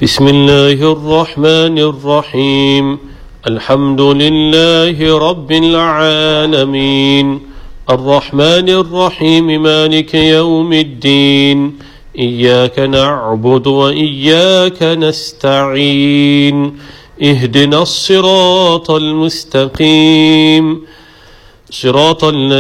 بسم الله الرحمن الرحيم. الحمد لله رب العالمين، الرحمن الرحيم، مالك يوم الدين. إياك نعبد وإياك نستعين. اهدنا الصراط المستقيم، صراط الذين